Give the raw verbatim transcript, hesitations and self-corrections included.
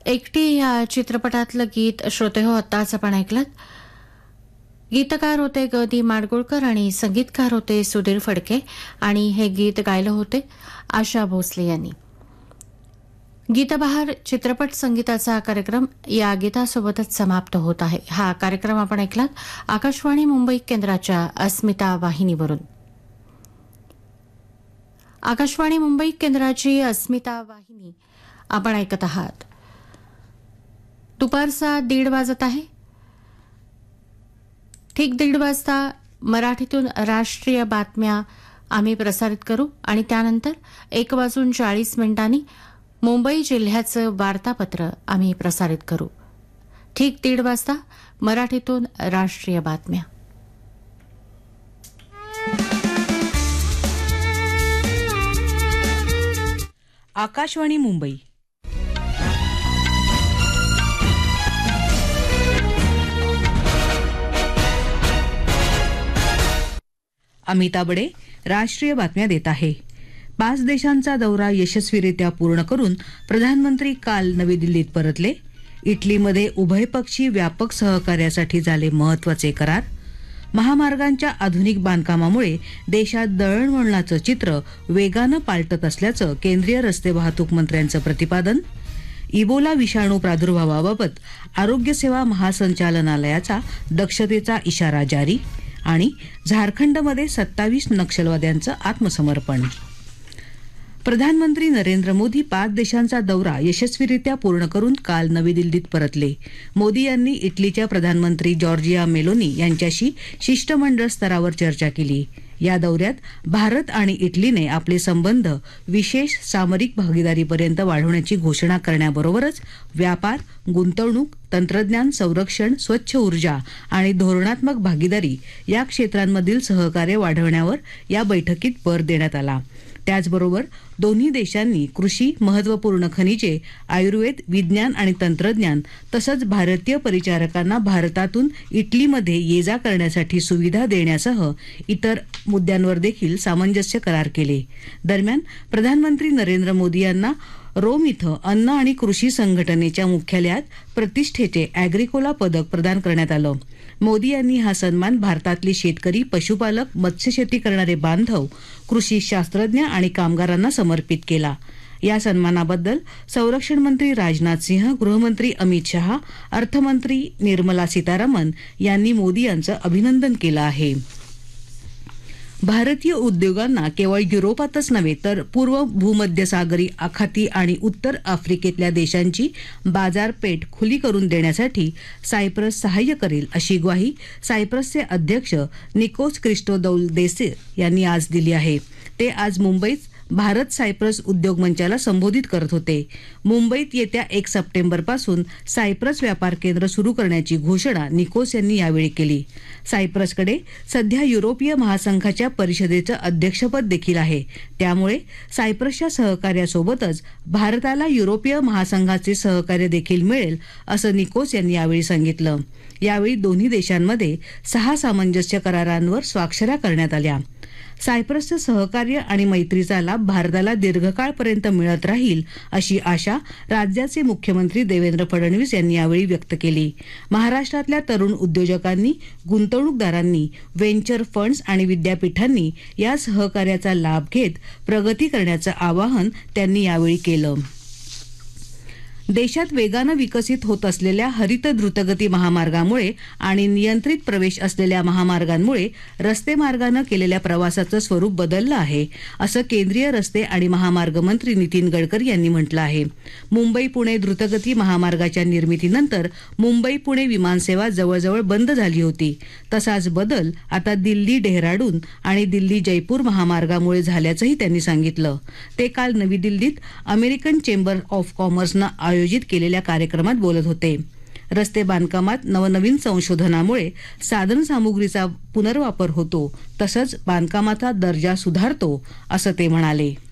एकटी या चित्रपटातलं गीत श्रोते हो आत्ताच आपण ऐकलं. गीतकार होते ग दी माडगुळकर आणि संगीतकार होते सुधीर फडके आणि हे गीत गायलं होते आशा भोसले यांनी. गीतबहार चित्रपट संगीताचा कार्यक्रम या गीतासोबतच समाप्त होत आहे. हा कार्यक्रम आपण ऐकलात आकाशवाणी मुंबई केंद्राच्या अस्मिता वाहिनीवरून. आकाशवाणी मुंबई केंद्राची अस्मिता वाहिनी आपण ऐकत आहात. दुपारचा दीड वाजत आहे. ठीक दीड वाजता मराठीतून राष्ट्रीय बातम्या आम्ही प्रसारित करू आणि त्यानंतर एक वाजून चाळीस मिनिटांनी मुंबई जिल्ह्याचं वार्तापत्र आम्ही प्रसारित करू. ठीक दीड वाजता मराठीतून राष्ट्रीय बातम्या. आकाशवाणी मुंबई. अमिता बडे राष्ट्रीय बातम्या देत आहे. पाच देशांचा दौरा यशस्वीरित्या पूर्ण करून प्रधानमंत्री काल नवी दिल्लीत परतले. इटलीमध्ये उभयपक्षी व्यापक सहकार्यासाठी झाले महत्वाचे करार. महामार्गांच्या आधुनिक बांधकामामुळे देशात दळणवळणाचं चित्र वेगानं पालटत असल्याचं केंद्रीय रस्ते वाहतूक मंत्र्यांचं प्रतिपादन. इबोला विषाणू प्रादुर्भावाबाबत आरोग्य सेवा महासंचालनालयाचा दक्षतेचा इशारा जारी. आणि झारखंडमध्ये सत्तावीस नक्षलवाद्यांचं आत्मसमर्पण. प्रधानमंत्री नरेंद्र मोदी पाच देशांचा दौरा यशस्वीरित्या पूर्ण करून काल नवी दिल्लीत परतले. मोदी यांनी इटलीच्या प्रधानमंत्री जॉर्जिया मेलोनी यांच्याशी शिष्टमंडळ स्तरावर चर्चा केली. या दौऱ्यात भारत आणि इटलीने आपले संबंध विशेष सामरिक भागीदारीपर्यंत वाढवण्याची घोषणा करण्याबरोबरच व्यापार, गुंतवणूक, तंत्रज्ञान, संरक्षण, स्वच्छ ऊर्जा आणि धोरणात्मक भागीदारी या क्षेत्रांमधील सहकार्य वाढवण्यावर या बैठकीत भर देण्यात आला. त्याचबरोबर दोन्ही देशांनी कृषी, महत्वपूर्ण खनिजे, आयुर्वेद, विज्ञान आणि तंत्रज्ञान तसंच भारतीय परिचारकांना भारतातून इटलीमध्ये ये जा करण्यासाठी सुविधा देण्यासह इतर मुद्द्यांवर देखील सामंजस्य करार केले. दरम्यान प्रधानमंत्री नरेंद्र मोदी यांना रोम इथं अन्न आणि कृषी संघटनेच्या मुख्यालयात प्रतिष्ठेचे अॅग्रिकोला पदक प्रदान करण्यात आलं. मोदी यांनी हा सन्मान भारतातले शेतकरी, पशुपालक, मत्स्यशेती करणारे बांधव, कृषी शास्त्रज्ञ आणि कामगारांना समर्पित केला. या सन्मानाबद्दल संरक्षण मंत्री राजनाथ सिंह, गृहमंत्री अमित शहा, अर्थमंत्री निर्मला सीतारामन यांनी मोदी यांचं अभिनंदन केलं आहे. भारतीय उद्योगांना केवळ युरोपातच नव्हे तर पूर्व भूमध्यसागरी आखाती आणि उत्तर आफ्रिकेतल्या देशांची बाजारपेठ खुली करून देण्यासाठी सायप्रस सहाय्य करेल अशी ग्वाही सायप्रसचे अध्यक्ष निकोस क्रिस्टोदौलदेस यांनी आज दिली आहे. ते आज मुंबईत भारत सायप्रस उद्योग मंचाला संबोधित करत होते. मुंबईत येत्या एक सप्टेंबरपासून सायप्रस व्यापार केंद्र सुरू करण्याची घोषणा निकोस यांनी यावेळी केली. सायप्रसकडे सध्या युरोपीय महासंघाच्या परिषदेचं अध्यक्षपद देखील आहे. त्यामुळे सायप्रसच्या सहकार्यासोबतच भारताला युरोपीय महासंघाचे सहकार्य देखील मिळेल असं निकोस यांनी यावेळी सांगितलं. यावेळी दोन्ही देशांमध्ये सहा सामंजस्य करारांवर स्वाक्षऱ्या करण्यात आल्या. सायप्रसचं सहकार्य आणि मैत्रीचा लाभ भारताला दीर्घकाळपर्यंत मिळत राहील अशी आशा राज्याचे मुख्यमंत्री देवेंद्र फडणवीस यांनी यावेळी व्यक्त केली. महाराष्ट्रातल्या तरुण उद्योजकांनी, गुंतवणूकदारांनी, व्हेंचर फंड्स आणि विद्यापीठांनी या सहकार्याचा लाभ घेत प्रगती करण्याचं आवाहन त्यांनी यावेळी केलं. देशात वेगानं विकसित होत असलेल्या हरित द्रुतगती महामार्गामुळे आणि नियंत्रित प्रवेश असलेल्या महामार्गांमुळे रस्ते मार्गानं केलेल्या प्रवासाचं स्वरूप बदललं आहे असं केंद्रीय रस्ते आणि महामार्ग मंत्री नितीन गडकरी यांनी म्हटलं आहे. मुंबई पुणे द्रुतगती महामार्गाच्या निर्मितीनंतर मुंबई पुणे विमानसेवा जवळजवळ बंद झाली होती. तसाच बदल आता दिल्ली डेहराडून आणि दिल्ली जयपूर महामार्गामुळे झाल्याचंही त्यांनी सांगितलं. ते काल नवी दिल्लीत अमेरिकन चेंबर ऑफ कॉमर्सनं आयोजित केलेल्या कार्यक्रमात बोलत होते. रस्ते बांधकामात नवनवीन संशोधनामुळे साधनसामुग्रीचा पुनर्वापर होतो तसंच बांधकामाचा दर्जा सुधारतो असं ते म्हणाले.